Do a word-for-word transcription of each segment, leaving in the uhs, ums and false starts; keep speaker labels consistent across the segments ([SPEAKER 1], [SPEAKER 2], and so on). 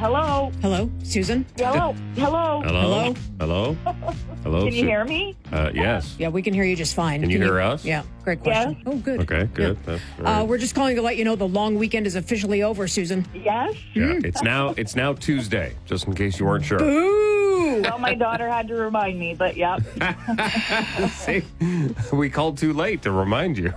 [SPEAKER 1] Hello.
[SPEAKER 2] Hello, Susan?
[SPEAKER 1] Hello. Hello.
[SPEAKER 3] Hello? Hello? Hello?
[SPEAKER 1] Can you
[SPEAKER 3] Su-
[SPEAKER 1] hear me?
[SPEAKER 3] Uh, yes.
[SPEAKER 2] Yeah, we can hear you just fine.
[SPEAKER 3] Can you hear us?
[SPEAKER 2] Yeah, great question.
[SPEAKER 1] Yes.
[SPEAKER 2] Oh, good.
[SPEAKER 3] Okay, good. That's
[SPEAKER 2] Uh,
[SPEAKER 3] right.
[SPEAKER 2] we're just calling to let you know the long weekend is officially over, Susan.
[SPEAKER 1] Yes.
[SPEAKER 3] yeah, it's now it's now Tuesday, just in case you weren't sure.
[SPEAKER 2] Ooh!
[SPEAKER 1] Well, my daughter had to remind me, but yeah.
[SPEAKER 3] See, we called too late to remind you.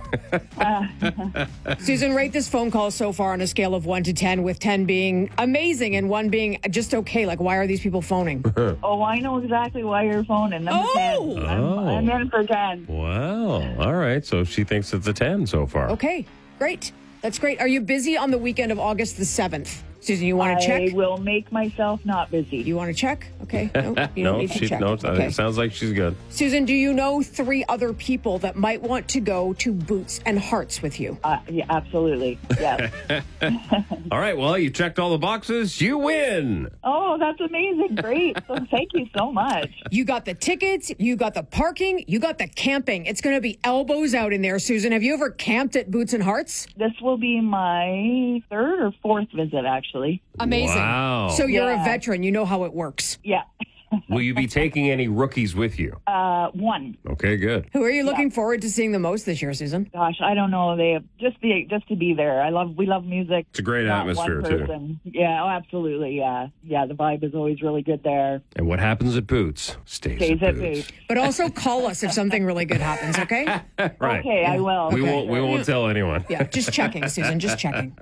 [SPEAKER 2] Susan, rate this phone call so far on a scale of one to ten, with ten being amazing and one being just okay. Like, why are these people phoning?
[SPEAKER 1] Oh, I know exactly why you're phoning. Number
[SPEAKER 2] Oh.
[SPEAKER 1] ten. I'm,
[SPEAKER 3] Oh.
[SPEAKER 1] I'm in for ten.
[SPEAKER 3] Wow. All right. So she thinks it's a ten so far.
[SPEAKER 2] Okay, great. That's great. Are you busy on the weekend of August the seventh? Susan, you want to
[SPEAKER 1] I
[SPEAKER 2] check?
[SPEAKER 1] will make myself not busy.
[SPEAKER 2] You want to check? Okay. No, you don't
[SPEAKER 3] No,
[SPEAKER 2] need to
[SPEAKER 3] she,
[SPEAKER 2] check.
[SPEAKER 3] no,
[SPEAKER 2] Okay.
[SPEAKER 3] it sounds like she's good.
[SPEAKER 2] Susan, do you know three other people that might want to go to Boots and Hearts with you?
[SPEAKER 1] Uh, yeah, absolutely. Yes.
[SPEAKER 3] All right. Well, you checked all the boxes. You win.
[SPEAKER 1] Oh, that's amazing. Great. So thank you so much.
[SPEAKER 2] You got the tickets, you got the parking, you got the camping. It's going to be elbows out in there, Susan. Have you ever camped at Boots and Hearts?
[SPEAKER 1] This will be my third or fourth visit, actually.
[SPEAKER 2] Amazing.
[SPEAKER 3] Wow.
[SPEAKER 2] So you're a
[SPEAKER 1] Yeah.
[SPEAKER 2] veteran. You know how it works.
[SPEAKER 1] Yeah.
[SPEAKER 3] Will you be taking any rookies with you?
[SPEAKER 1] Uh, one.
[SPEAKER 3] Okay, good.
[SPEAKER 2] Who are you looking forward to seeing the most this year, Susan?
[SPEAKER 1] Gosh, I don't know. They have just the just to be there. I love we love music.
[SPEAKER 3] It's a great
[SPEAKER 1] Not
[SPEAKER 3] atmosphere,
[SPEAKER 1] one
[SPEAKER 3] too.
[SPEAKER 1] person. Yeah, oh, absolutely. Yeah, yeah. The vibe is always really good there.
[SPEAKER 3] And what happens at Boots stays,
[SPEAKER 1] Stays
[SPEAKER 3] at
[SPEAKER 1] at
[SPEAKER 3] Boots.
[SPEAKER 1] Boots.
[SPEAKER 2] But also call us if something really good happens, okay?
[SPEAKER 3] Right.
[SPEAKER 1] Okay, I will.
[SPEAKER 3] We
[SPEAKER 2] Okay.
[SPEAKER 3] won't. We won't tell anyone.
[SPEAKER 2] Yeah, just checking, Susan, just checking.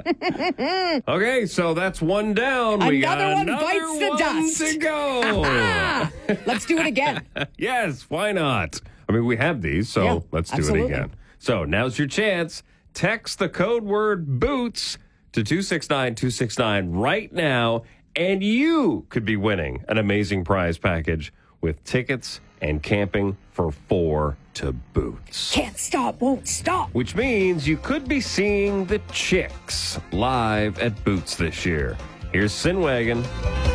[SPEAKER 3] Okay, so that's one down. we got
[SPEAKER 2] Another one
[SPEAKER 3] another
[SPEAKER 2] bites the
[SPEAKER 3] one
[SPEAKER 2] dust.
[SPEAKER 3] to go.
[SPEAKER 2] Ah, let's do it again.
[SPEAKER 3] Yes, why not? I mean, we have these, so
[SPEAKER 2] Yeah,
[SPEAKER 3] let's do
[SPEAKER 2] absolutely.
[SPEAKER 3] it again. So now's your chance. Text the code word BOOTS to two six nine two six nine right now, and you could be winning an amazing prize package with tickets and camping for four to Boots.
[SPEAKER 2] Can't stop, won't stop.
[SPEAKER 3] Which means you could be seeing the Chicks live at Boots this year. Here's Sin Wagon.